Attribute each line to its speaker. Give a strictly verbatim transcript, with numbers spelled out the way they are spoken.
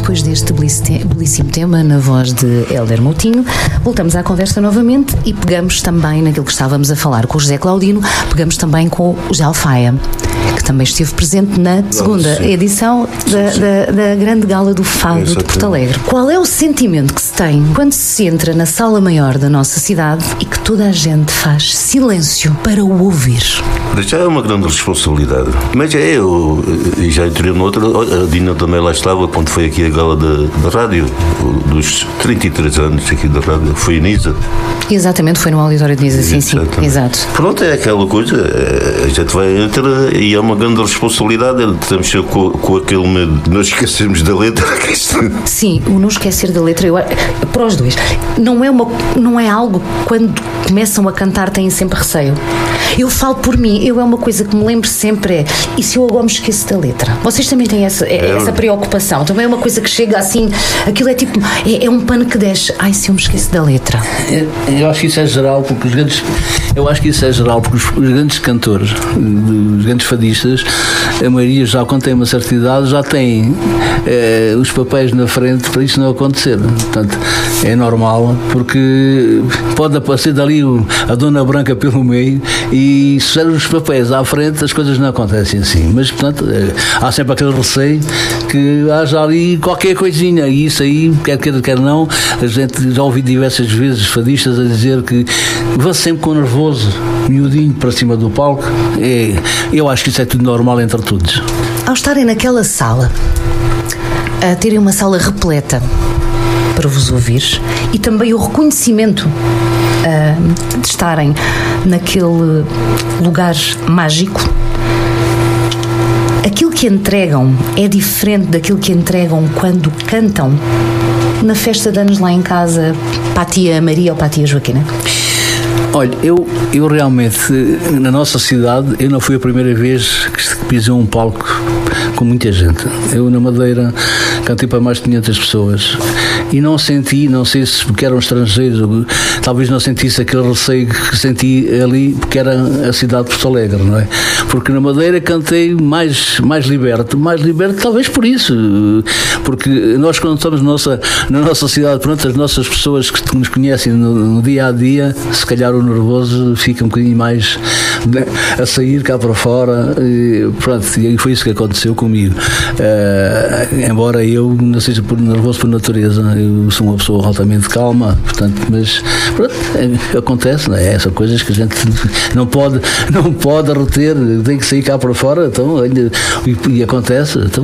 Speaker 1: depois deste belíssimo tema na voz de Hélder Moutinho, voltamos à conversa novamente e pegamos também naquilo que estávamos a falar com o José Claudino, pegamos também com o José Alfaia, que também esteve presente na segunda
Speaker 2: Sim.
Speaker 1: edição da, da, da grande gala do Fado de Porto Alegre. Qual é o sentimento que se tem quando se entra na sala maior da nossa cidade e que toda a gente faz silêncio para o ouvir?
Speaker 2: Já é uma grande responsabilidade. Mas é, eu e já entrei noutra, a Dina também lá estava quando foi aqui a gala da, da rádio, dos trinta e três anos aqui da rádio, foi em Nisa.
Speaker 1: Exatamente, foi no auditório de Nisa, sim, sim, exato.
Speaker 2: Pronto, é aquela coisa, a gente vai entrar e é uma grande responsabilidade, temos que ser com, com aquele medo de não esquecermos da letra.
Speaker 1: Sim, o não esquecer da letra, eu, para os dois, não é, uma, não é algo que quando começam a cantar têm sempre receio. Eu falo por mim, eu é uma coisa que me lembro sempre é, e se eu agora me esqueço da letra? Vocês também têm essa, é, essa preocupação? Também é uma coisa que chega assim, aquilo é tipo, é, é um pano que desce, ai, se eu me esqueço da letra.
Speaker 3: Eu, eu acho que isso é geral, porque os grandes, eu acho que isso é geral, porque os, os grandes cantores, os grandes fadistas, a maioria já quando tem uma certa idade já têm eh, os papéis na frente para isso não acontecer. Portanto, é normal, porque pode aparecer dali o, a Dona Branca pelo meio e se fizer os papéis à frente as coisas não acontecem assim, mas portanto há sempre aquele receio que haja ali qualquer coisinha e isso aí, quer queira quer não, a gente já ouvi diversas vezes fadistas a dizer que vá sempre com nervoso, miudinho para cima do palco. É, eu acho que isso é tudo normal entre todos.
Speaker 1: Ao estarem naquela sala, a terem uma sala repleta para vos ouvir e também o reconhecimento uh, de estarem naquele lugar mágico, aquilo que entregam é diferente daquilo que entregam quando cantam na festa de anos lá em casa para a tia Maria ou para a tia Joaquina?
Speaker 3: Olha, eu, eu realmente, na nossa cidade, eu não fui a primeira vez que pisei um palco com muita gente. Eu, na Madeira, cantei para mais de quinhentas pessoas e não senti, não sei se porque eram estrangeiros, talvez não sentisse aquele receio que senti ali, porque era a cidade de Porto Alegre, não é? Porque na Madeira cantei mais, mais liberto, mais liberto talvez por isso, porque nós quando estamos na nossa, na nossa cidade, pronto, as nossas pessoas que nos conhecem no, no dia a dia, se calhar o nervoso fica um bocadinho mais a sair cá para fora e, pronto, e foi isso que aconteceu comigo. Uh, embora eu não seja por nervoso por natureza, eu sou uma pessoa altamente calma, portanto, mas pronto, é, acontece, não é? Essas coisas que a gente não pode, não pode reter, tem que sair cá para fora, então, e, e acontece, então